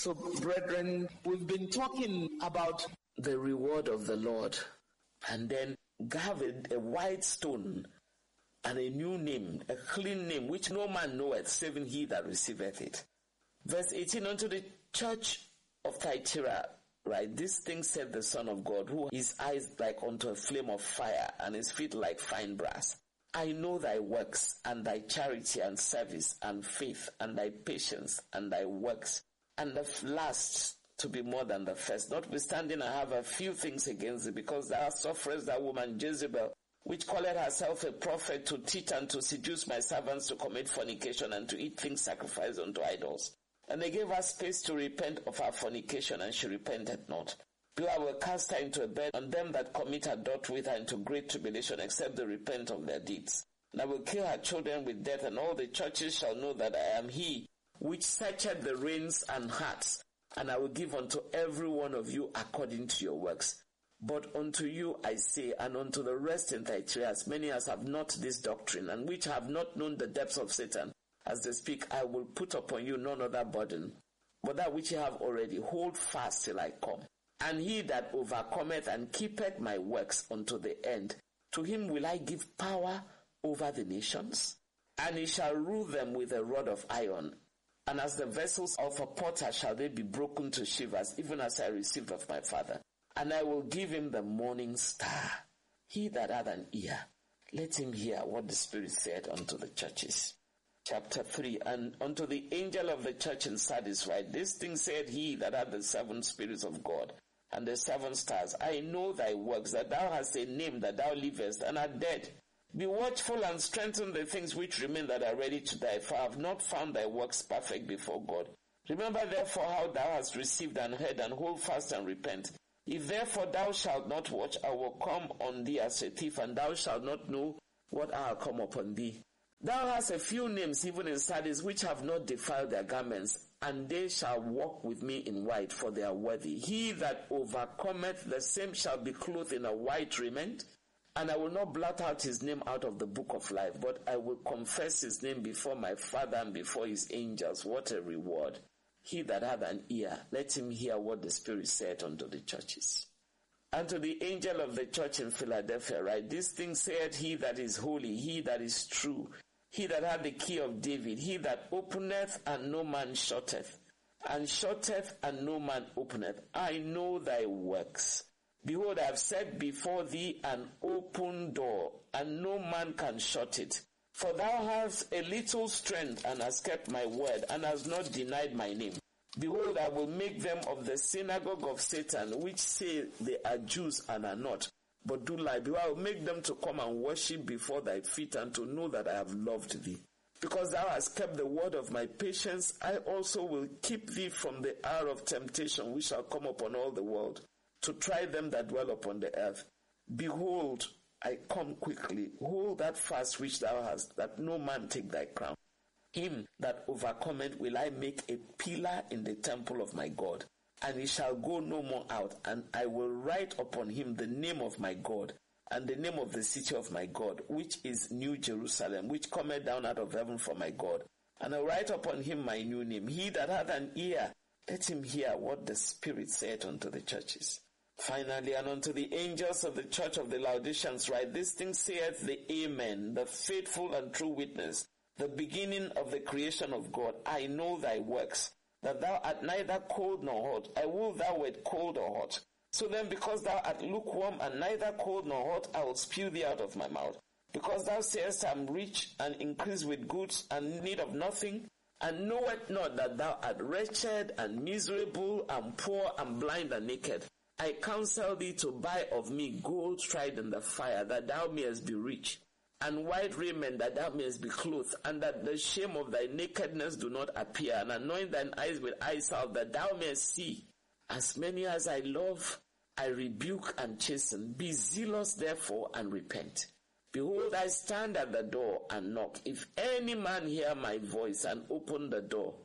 So, brethren, we've been talking about the reward of the Lord, and then have a white stone and a new name, a clean name, which no man knoweth, saving he that receiveth it. Verse 18, unto the church of Thyatira, right, this thing said the Son of God, who his eyes like unto a flame of fire, and his feet like fine brass. I know thy works, and thy charity, and service, and faith, and thy patience, and thy works, and the last to be more than the first. Notwithstanding, I have a few things against thee, because thou sufferest that woman Jezebel, which calleth herself a prophet, to teach and to seduce my servants to commit fornication, and to eat things sacrificed unto idols. And they gave her space to repent of her fornication, and she repented not. Behold, I will cast her into a bed, and them that commit adultery with her into great tribulation, except they repent of their deeds. And I will kill her children with death, and all the churches shall know that I am he which searcheth the reins and hearts, and I will give unto every one of you according to your works. But unto you I say, and unto the rest in Thyatira, as many as have not this doctrine, and which have not known the depths of Satan, as they speak, I will put upon you none other burden, but that which ye have already. Hold fast till I come. And he that overcometh and keepeth my works unto the end, to him will I give power over the nations, and he shall rule them with a rod of iron. And as the vessels of a potter shall they be broken to shivers, even as I received of my Father. And I will give him the morning star. He that hath an ear, let him hear what the Spirit said unto the churches. Chapter 3, and unto the angel of the church in Sardis write, this thing said he that hath the 7 spirits of God, and the 7 stars. I know thy works, that thou hast a name, that thou livest, and art dead. Be watchful and strengthen the things which remain that are ready to die, for I have not found thy works perfect before God. Remember therefore how thou hast received and heard, and hold fast and repent. If therefore thou shalt not watch, I will come on thee as a thief, and thou shalt not know what I will come upon thee. Thou hast a few names even in Sardis, which have not defiled their garments, and they shall walk with me in white, for they are worthy. He that overcometh, the same shall be clothed in a white raiment, and I will not blot out his name out of the book of life, but I will confess his name before my Father and before his angels. What a reward. He that hath an ear, let him hear what the Spirit said unto the churches. And to the angel of the church in Philadelphia write, this thing saith he that is holy, he that is true, he that hath the key of David, he that openeth and no man shutteth, and shutteth and no man openeth. I know thy works. Behold, I have set before thee an open door, and no man can shut it. For thou hast a little strength, and hast kept my word, and hast not denied my name. Behold, I will make them of the synagogue of Satan, which say they are Jews and are not, but do lie. Behold, I will make them to come and worship before thy feet, and to know that I have loved thee. Because thou hast kept the word of my patience, I also will keep thee from the hour of temptation, which shall come upon all the world, to try them that dwell upon the earth. Behold, I come quickly. Hold that fast which thou hast, that no man take thy crown. Him that overcometh will I make a pillar in the temple of my God, and he shall go no more out, and I will write upon him the name of my God, and the name of the city of my God, which is New Jerusalem, which cometh down out of heaven from my God. And I will write upon him my new name. He that hath an ear, let him hear what the Spirit saith unto the churches. Finally, and unto the angels of the church of the Laodiceans write, this thing saith the Amen, the faithful and true witness, the beginning of the creation of God. I know thy works, that thou art neither cold nor hot. I will thou wert cold or hot. So then, because thou art lukewarm and neither cold nor hot, I will spew thee out of my mouth. Because thou sayest, I am rich and increase with goods and need of nothing, and knowest not that thou art wretched and miserable and poor and blind and naked. I counsel thee to buy of me gold tried in the fire, that thou mayest be rich, and white raiment, that thou mayest be clothed, and that the shame of thy nakedness do not appear, and anoint thine eyes with eye salve, that thou mayest see. As many as I love, I rebuke and chasten. Be zealous therefore and repent. Behold, I stand at the door and knock. If any man hear my voice and open the door,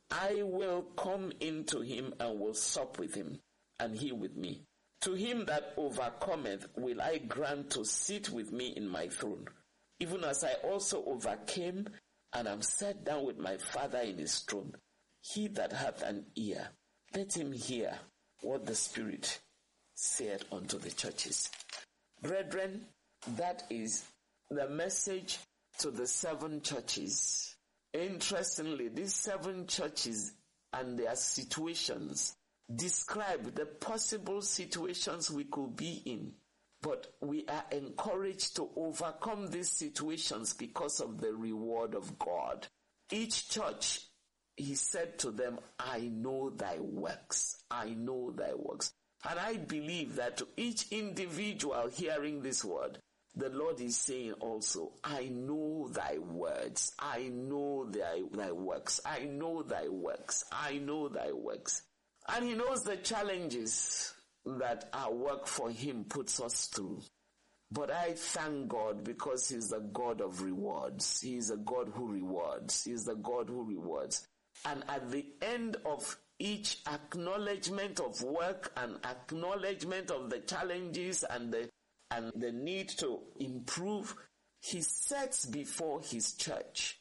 I will come into him and will sup with him, and he with me. To him that overcometh will I grant to sit with me in my throne, even as I also overcame and am set down with my Father in his throne. He that hath an ear, Let him hear what the Spirit said unto the churches. Brethren, that is the message to the 7 churches. Interestingly, these 7 churches and their situations describe the possible situations we could be in. But we are encouraged to overcome these situations because of the reward of God. Each church, he said to them, I know thy works. I know thy works. And I believe that to each individual hearing this word, the Lord is saying also, I know thy words. I know thy works. I know thy works. I know thy works. And he knows the challenges that our work for him puts us through. But I thank God because he's the God of rewards. He is a God who rewards. He is the God who rewards. And at the end of each acknowledgement of work and acknowledgement of the challenges and the need to improve, he sets before his church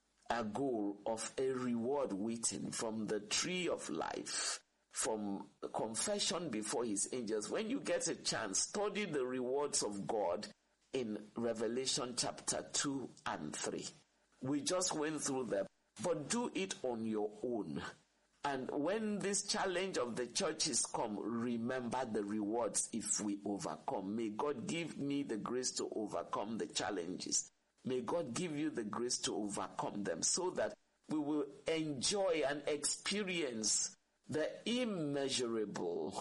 a goal of a reward waiting from the tree of life, from the confession before his angels. When you get a chance, study the rewards of God in Revelation chapter 2 and 3. We just went through them, but do it on your own. And when this challenge of the churches come, remember the rewards if we overcome. May God give me the grace to overcome the challenges. May God give you the grace to overcome them so that we will enjoy and experience the immeasurable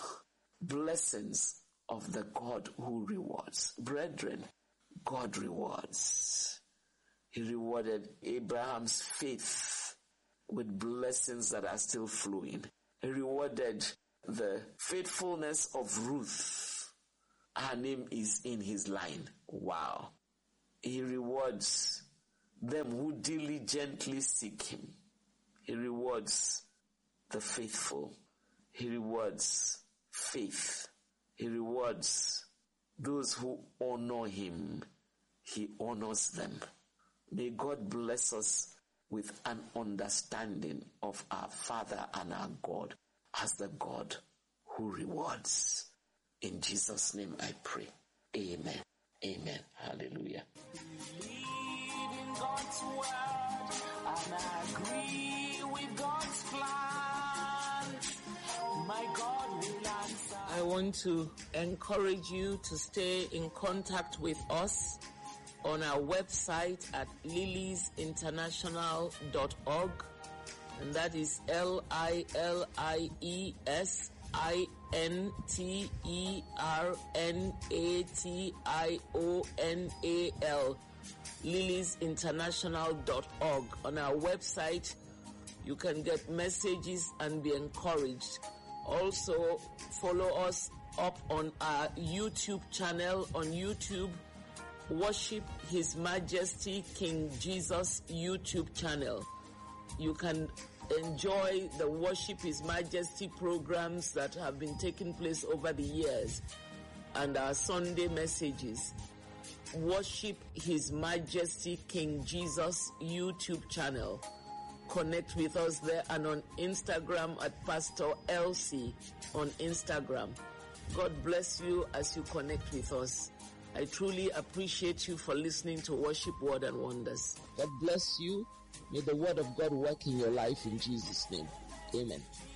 blessings of the God who rewards. Brethren, God rewards. He rewarded Abraham's faith with blessings that are still flowing. He rewarded the faithfulness of Ruth. Her name is in his line. Wow. He rewards them who diligently seek him. He rewards the faithful. He rewards faith. He rewards those who honor him. He honors them. May God bless us with an understanding of our Father and our God as the God who rewards. In Jesus' name I pray. Amen. Amen. Hallelujah. Believe in God's word and agree with God's plan. My God will answer. I want to encourage you to stay in contact with us on our website at liliesinternational.org, and that is LILIESINTERNATIONAL, liliesinternational.org. On our website, you can get messages and be encouraged. Also, follow us up on our YouTube channel. On YouTube, Worship His Majesty King Jesus YouTube channel. You can enjoy the Worship His Majesty programs that have been taking place over the years and our Sunday messages. Worship His Majesty King Jesus YouTube channel. Connect with us there, and on Instagram at Pastor Elsie on Instagram. God bless you as you connect with us. I truly appreciate you for listening to Worship Word and Wonders. God bless you. May the Word of God work in your life in Jesus' name. Amen.